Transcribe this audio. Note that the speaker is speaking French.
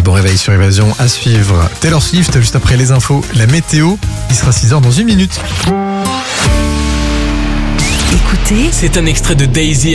bon réveil sur Évasion à suivre. Taylor Swift, juste après les infos, la météo. Il sera 6h dans 1 minute. Écoutez, C'est un extrait de Daisy